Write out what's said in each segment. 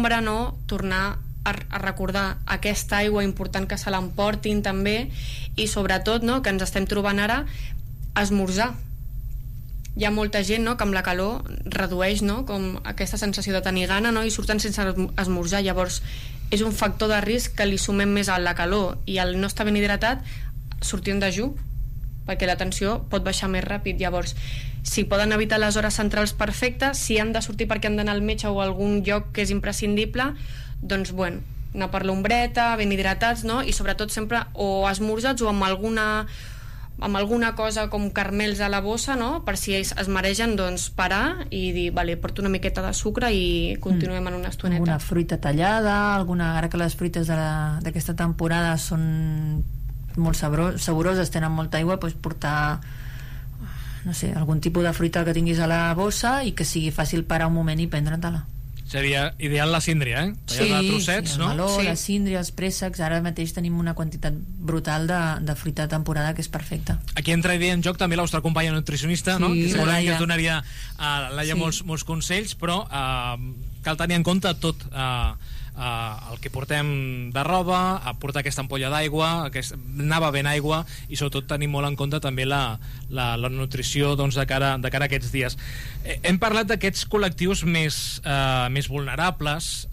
l'ombra, no? Tornar a recordar aquesta aigua important que se l'emportin també, i sobretot, no?, que ens estem trobant ara, esmorzar. Hi ha molta gent, no?, que amb la calor redueix, no?, com aquesta sensació de tenir gana, no?, i surten sense esmorzar. Llavors és un factor de risc que li sumem més a la calor i al no estar ben hidratat, sortir en dejú, perquè la tensió pot baixar més ràpid. Llavors, si poden evitar les hores centrals perfectes, si han de sortir perquè han d'anar al metge o a algun lloc que és imprescindible, doncs, bueno, anar per l'ombreta, ben hidratats, no? I sobretot sempre o esmorzats o amb alguna cosa com caramels a la bossa, no? Per si es maregen, doncs parar i dir, vale, porto una miqueta de sucre i continuem en una estoneta. Alguna fruita tallada, ara que les fruites d'aquesta temporada són molt saboroses, tenen molta aigua, doncs portar, no sé, algun tipus de fruita que tinguis a la bossa i que sigui fàcil parar un moment i prendre-te-la. Seria ideal la síndria, Sí, trossets, el meló, la síndria, els préssecs. Ara mateix tenim una quantitat brutal de fruita de temporada que és perfecta. Aquí entraria en joc també la vostra companya nutricionista, no? Que segurament que us donaria a Laia molts consells, però cal tenir en compte tot el que portem de roba, a portar aquesta ampolla d'aigua, anar bevent aigua, i sobretot tenir molt en compte també la nutrició, doncs, de cara a aquests dies. Hem parlat d'aquests col·lectius més vulnerables,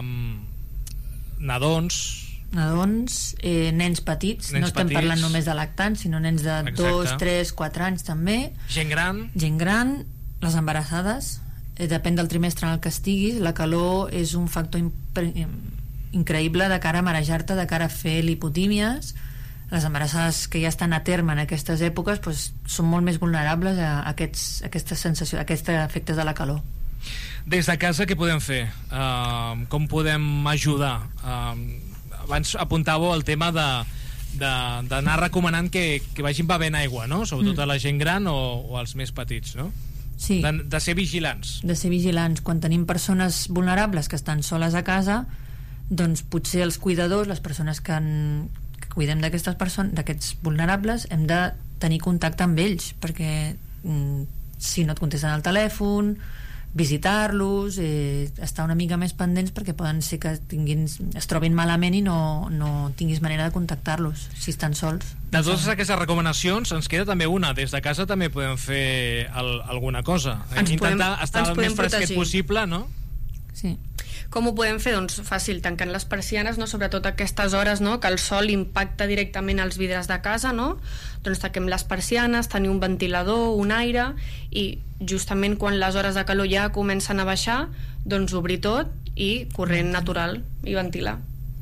nadons, nens petits, no estem parlant només de lactants, sinó nens de 2, 3, 4 anys també, gent gran, les embarassades. Depèn del trimestre en el que estiguis. La calor és un factor increïble de cara a marejar-te, de cara a fer lipotímies. Les embarassades que ja estan a terme en aquestes èpoques, doncs, són molt més vulnerables a aquesta sensació, a aquests efectes de la calor. Des de casa què podem fer? Com podem ajudar? Abans apuntàveu el tema d'anar recomanant que vagin bevent aigua, no? Sobretot a la gent gran o als més petits, no? Sí. De ser vigilants. Quan tenim persones vulnerables que estan soles a casa, doncs potser els cuidadors, les persones que cuidem d'aquests vulnerables, hem de tenir contacte amb ells, perquè si no et contesten el telèfon, visitar-los, estar una mica més pendents, perquè poden ser que es trobin malament i no tinguis manera de contactar-los si estan sols. De totes aquestes recomanacions ens queda també una. Des de casa també podem fer alguna cosa, intentar estar el més fresquet possible, no? Sí. Com ho podem fer? Doncs fàcil, tancant les persianes, no? Sobretot a aquestes hores, no?, que el sol impacta directament als vidres de casa, no? Doncs tanquem les persianes, tenir un ventilador, un aire, i justament quan les hores de calor ja comencen a baixar, doncs obrir tot i corrent natural i ventilar.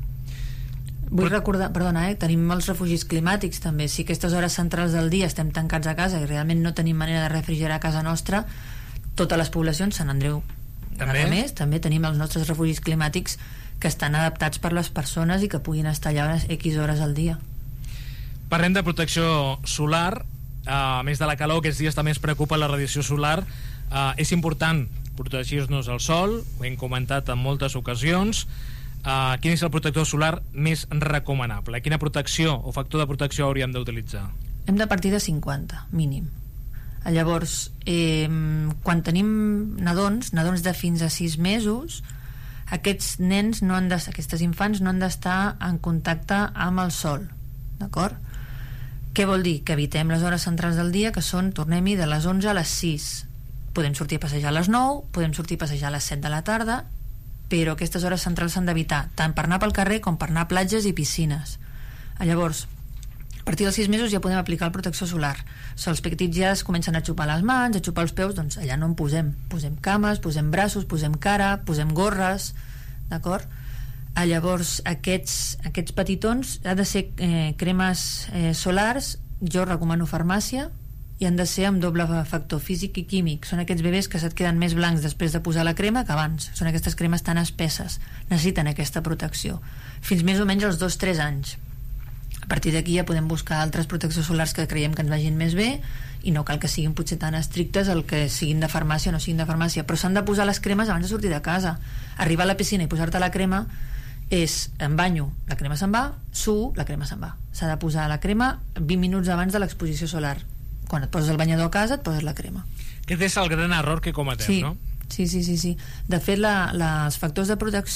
Vull recordar, tenim els refugis climàtics també. Si aquestes hores centrals del dia estem tancats a casa i realment no tenim manera de refrigerar a casa nostra, totes les poblacions, Sant Andreu també tenim els nostres refugis climàtics que estan adaptats per les persones i que puguin estar allà unes X hores al dia. Parlem de protecció solar. A més de la calor, aquests dies també ens preocupa la radiació solar. És important protegir-nos al sol, ho hem comentat en moltes ocasions. Quin és el protector solar més recomanable? Quina protecció o factor de protecció hauríem d'utilitzar? Hem de partir de 50, mínim. Llavors, quan tenim nadons de fins a 6 mesos, aquests nens aquestes infants no han d'estar en contacte amb el sol, d'acord? Què vol dir? Que evitem les hores centrals del dia, que són, tornem-hi, de les 11 a les 6. Podem sortir a passejar a les 9, podem sortir a passejar a les 7 de la tarda, però aquestes hores centrals s'han d'evitar, tant per anar pel carrer com per anar a platges i piscines. Llavors, a partir dels 6 mesos ja podem aplicar el protecció solar. Els petits ja es comencen a xupar les mans, a xupar els peus, doncs allà no en posem. Posem cames, posem braços, posem cara, posem gorres, d'acord? Llavors, aquests petitons ha de ser cremes solars, jo recomano farmàcia, i han de ser amb doble factor físic i químic. Són aquests bebès que se't queden més blancs després de posar la crema que abans. Són aquestes cremes tan espesses. Necessiten aquesta protecció. Fins més o menys als 2-3 anys. A partir d'aquí ja podem buscar altres proteccions solars que creiem que ens vagin més bé, i no cal que siguin potser tan estrictes el que siguin de farmàcia o no siguin de farmàcia, però s'han de posar les cremes abans de sortir de casa. Arribar a la piscina i posar-te la crema és, em banyo, la crema se'n va, suo, la crema se'n va. S'ha de posar la crema 20 minuts abans de l'exposició solar. Quan et poses el banyador a casa et poses la crema. Aquest és el gran error que cometem, no? Sí. De fet, els factors de protecció